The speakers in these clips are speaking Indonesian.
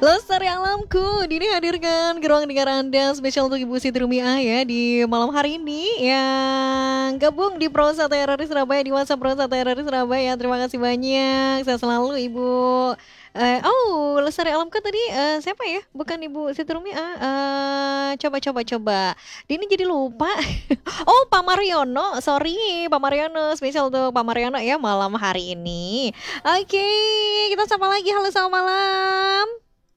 Lestari Alamku, Dini hadirkan ke ruang dengar Anda spesial untuk Ibu Siti Rumiah ya di malam hari ini yang gabung di Prosa TRRI Surabaya di WhatsApp Prosa TRRI Surabaya. Terima kasih banyak. Saya selalu Ibu. Lestari Alamku tadi siapa ya? Bukan Ibu Siti Rumiah. Coba. Dini jadi lupa. Oh, Pak Mariono. Sorry, Pak Mariono. Spesial untuk Pak Mariono ya malam hari ini. Oke, kita sapa lagi. Halo, selamat malam.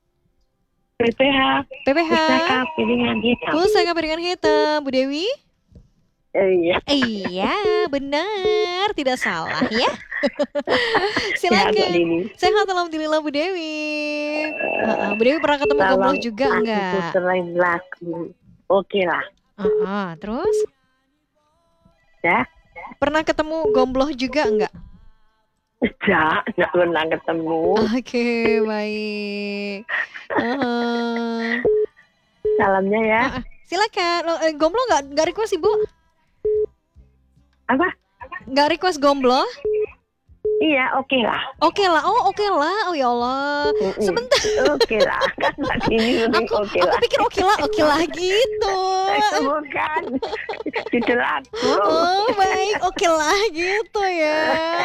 PPH, PPH, Pustaka Piringan Hitam. Pusaka Piringan Hitam, Bu Dewi? Iya. Iya, benar, tidak salah ya. Sehat Mbak Silakan. Dini. Sehat alhamdulillah Bu Dewi. Bu Dewi pernah ketemu Gombloh Tolong juga aku enggak? puterin lagu. Oke lah. Terus Ya. pernah ketemu Gombloh juga enggak? Enggak pernah ketemu. Oke, baik. Salamnya ya. Silakan. Gombloh enggak request Ibu? Apa? Enggak request Gombloh? Iya, oke lah. Oke lah, oh ya Allah. Sebentar. Oke lah, kan Mbak Dini Aku pikir oke lah gitu. Itu bukan judul lagu. Oh baik, oke lah gitu ya.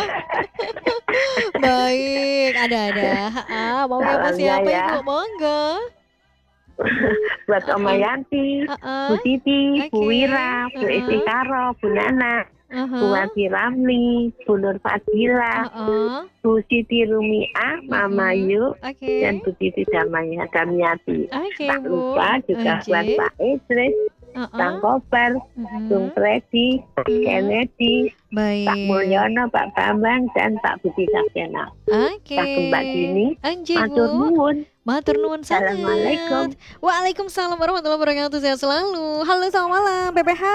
Baik, ada. Mau apa siapa ya. Ibu? Monggo. Buat Oma Yanti, Bu Titi, Bu Wira, Bu Esti Karo, Bu Nana, Bu Wati Ramli, Bu Nur Fadila, Bu Siti Rumiah, Mama Yu, dan Bu Titi Damiati. Tak lupa juga buat Pak Idris, Bang Koper, Bung Freddy, Kennedy, Pak Mulyono, Pak Bambang, dan Pak Budi Sakyana. Pak Mbak Dini, matur nuwun. Matur nuwun sangat. Assalamualaikum. Waalaikumsalam warahmatullahi wabarakatuh. Sehat selalu. Halo, selamat malam PPH.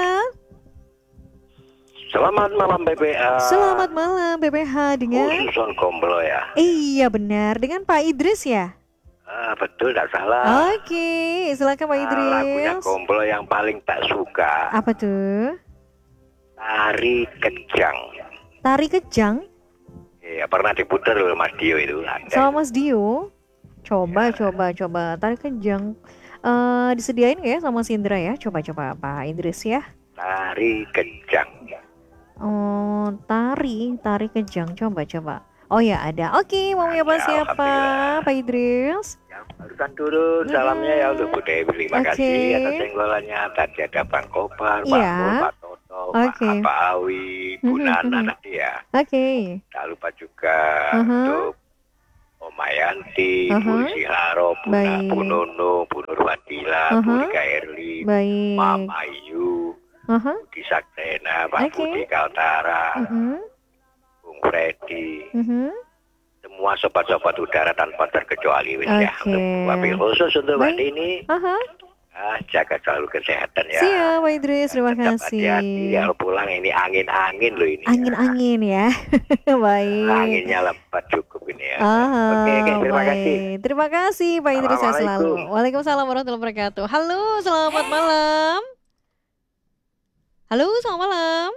Selamat malam PPH. Selamat malam PPH dengan Susun Gombloh ya. Iya benar, dengan Pak Idris ya. Betul, tak salah. Oke, silakan Pak Idris. Lagunya Gombloh yang paling tak suka. Apa tuh? Tari Kejang. Tari Kejang? Iya, pernah diputar oleh Mas Dio itu. Sama Mas Dio. Coba. Tari Kejang. Disediain nggak ya sama Sindra ya? Coba Pak Idris ya. Tari Kejang. Oh, tari Kejang. Coba. Oh ya ada. Oke, mau apa siapa? Pak Idris. Barusan turun salamnya ya untuk Bu Dewi. Terima kasih atas senggolannya. Tadi ada Bang Kobar, Pak Mul, Pak Toto, Pak Awi, Bu Nana tadi ya. Oke. Tak lupa juga untuk Oma Yanti, Bu Siharo, Bu Nono, Bu Nur Fadila, Bu Dika Erli, Mama Ayu, Budi Saktena, Pak Budi Kaltara, Bung Freddy, semua sobat-sobat udara tanpa terkecuali ya. Untuk wabil khusus untuk Mbak Dini, jaga selalu kesehatan ya. Siap Pak Idris, terima kasih. Hati-hati kalau pulang ini angin-angin loh ini. Angin-angin ya. Baik. Anginnya lebat cukup ini ya. Oke, terima kasih. Terima kasih Pak Idris saya selalu. Waalaikumsalam warahmatullahi wabarakatuh. Halo, selamat malam. Halo, selamat malam.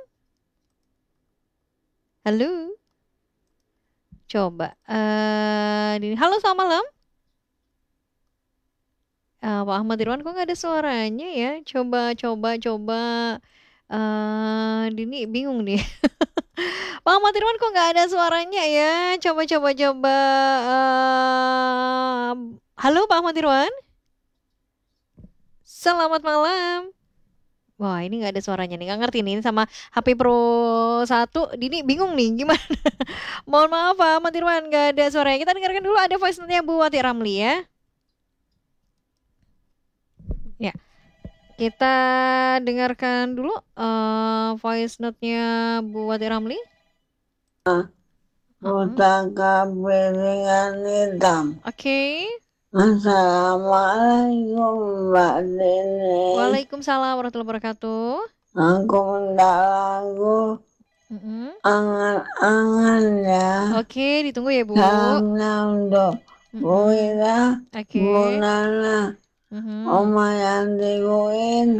Halo. Coba. Halo, selamat malam. Pak Ahmad Irwan kok nggak ada suaranya ya? Coba. Dini bingung nih. Pak Ahmad Irwan kok nggak ada suaranya ya? Coba. Halo Pak Ahmad Irwan. Selamat malam. Wah ini nggak ada suaranya nih, nggak ngerti nih sama HP Pro 1. Dini bingung nih gimana. Mohon maaf Pak Ahmad Irwan nggak ada suaranya. Kita dengarkan dulu ada voice note-nya Bu Wati Ramli ya. Ya, kita dengarkan dulu voice note-nya Bu Wati Ramli. Pusaka Piringan Hitam. Oke. Assalamualaikum Mbak Dini. Waalaikumsalam warahmatullahi wabarakatuh. Aku minta lagu angan-angan ya. Oke, ditunggu ya Bu. Salamnya untuk Bu Ira, Bu Nana, Oma Yanti Kuin,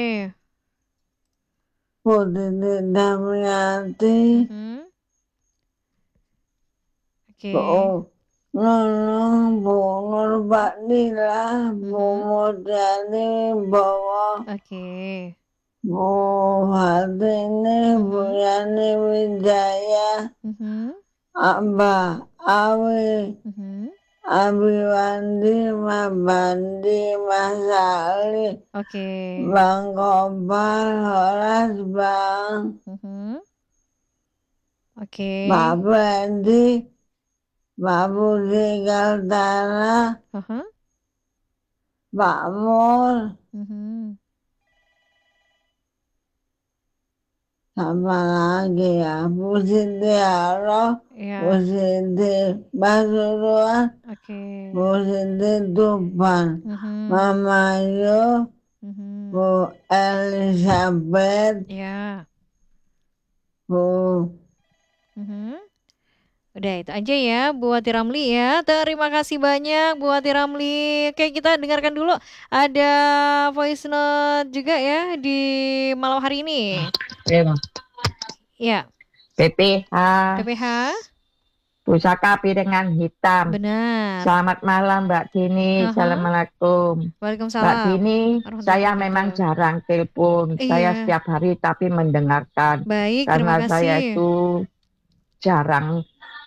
Bu Titi Damiati, Bu Nunung Bu Nurbatila, Bu Murjani Bowo, Bu Hartini, Bu Yani Wijaya, Abah Awi, Abiwandi, Mas Bandi, Mas Ali, Bang Gopal, Horas Bang, Pak Fendi, Pak Budi Kaltara, Pak Mul, sama lagi ya, Bu Siti Haro, Bu Siti Pasuruan, Bu Siti Tuban, Mama Yu, Bu Elizabeth, Bu Udah itu aja ya buat Ramli ya. Terima kasih banyak buat Ramli. Oke, kita dengarkan dulu ada voice note juga ya di malam hari ini. Ya. PPH. Pusaka piringan hitam. Benar. Selamat malam Mbak Dini. Assalamualaikum. Waalaikumsalam. Mbak Dini, saya memang jarang telepon. Saya setiap hari tapi mendengarkan. Baik, karena terima kasih. Saya itu jarang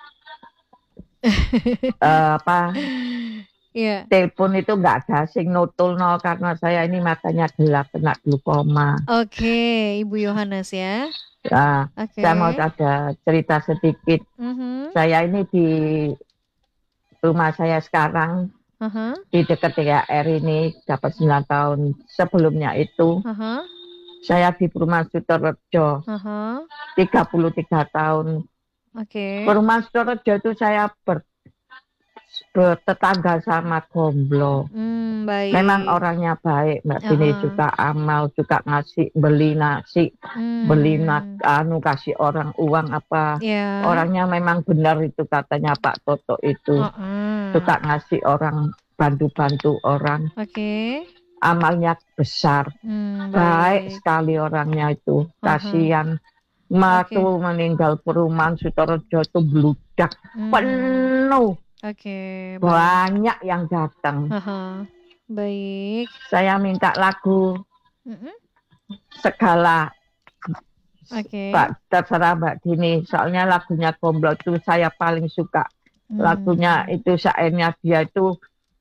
telepon itu nggak ada sing nutulno karena saya ini matanya gelap kena glaukoma. Oke, Ibu Yohanes ya. Saya mau ada cerita sedikit. Saya ini di rumah saya sekarang di dekat TKR ini dapat 9 tahun. Sebelumnya itu saya di Perumahan Sutorejo 33 tahun. Perumahan Sutorejo itu saya bertetangga sama Gomblo. Baik. Memang orangnya baik, Mbak Dini, juga amal, juga ngasih beli nasi, kasih orang uang apa. Orangnya memang benar itu katanya Pak Toto itu. Suka ngasih orang, bantu-bantu orang. Amalnya besar. Baik sekali orangnya itu. Kasihan. Waktu meninggal Perumahan Sutorejo itu bludak penuh. Banyak yang datang. Baik. Saya minta lagu segala. Pak, terserah Mbak Dini. Soalnya lagunya Gomblo itu saya paling suka. Lagunya itu syairnya dia itu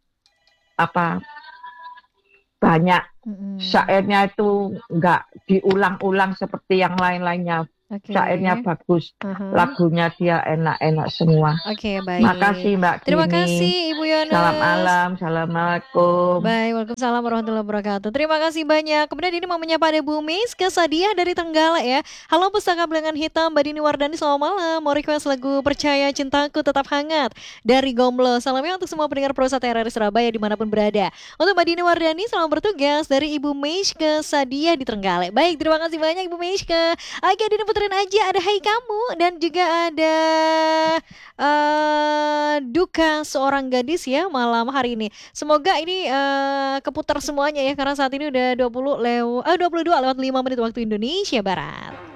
banyak. Syairnya itu enggak diulang-ulang seperti yang lain-lainnya. Syairnya bagus, lagunya dia enak-enak semua. Baik. Makasih Mbak Dini. Terima kasih Ibu Yohanes. Selamat malam, assalamualaikum. Baik, waalaikumsalam warahmatullahi wabarakatuh. Terima kasih banyak. Kemudian ini mau menyapa ada Bu Miska Sadiah dari Tenggala ya. Halo Pustaka Belengan Hitam, Mbak Dini Wardani, selamat malam. Mau request lagu Percaya Cintaku Tetap Hangat dari Gomblo. Salamnya untuk semua pendengar Prosa TRRI Surabaya dimanapun berada. Untuk Mbak Dini Wardani, selamat bertugas dari Ibu Miska Sadiah di Tenggala. Baik, terima kasih banyak Ibu Miska. Oke, Dini puterin aja ada Hai Kamu dan juga ada Duka Seorang Gadis ya malam hari ini. Semoga ini keputar semuanya ya karena saat ini udah 22 lewat 5 menit waktu Indonesia Barat.